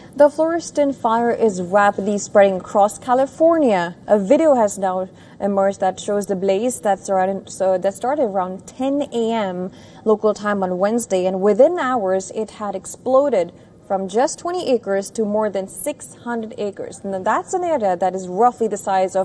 The Florestan fire is rapidly spreading across California. A video has now emerged that shows the blaze that started around 10 a.m. local time on Wednesday, and within hours it had exploded from just 20 acres to more than 600 acres. And that's an area that is roughly the size of